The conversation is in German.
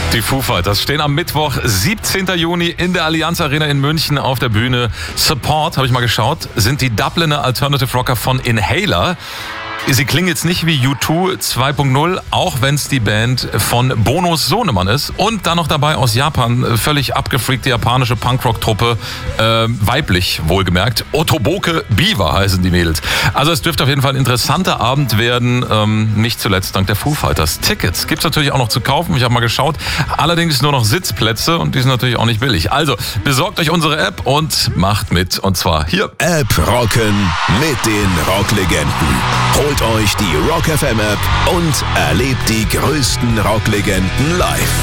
Die Foo Fighters stehen am Mittwoch, 17. Juni in der Allianz Arena in München auf der Bühne. Support, habe ich mal geschaut, sind die Dubliner Alternative Rocker von Inhaler. Sie klingen jetzt nicht wie U2 2.0, auch wenn es die Band von Bonos Sohnemann ist. Und dann noch dabei aus Japan, völlig abgefreakte japanische Punkrock-Truppe, weiblich wohlgemerkt. Otoboke Biwa heißen die Mädels. Also es dürfte auf jeden Fall ein interessanter Abend werden, nicht zuletzt dank der Foo Fighters. Tickets gibt's natürlich auch noch zu kaufen, ich habe mal geschaut. Allerdings nur noch Sitzplätze und die sind natürlich auch nicht billig. Also besorgt euch unsere App und macht mit. Und zwar hier. App rocken mit den Rocklegenden. Holt euch die Rock FM App und erlebt die größten Rocklegenden live.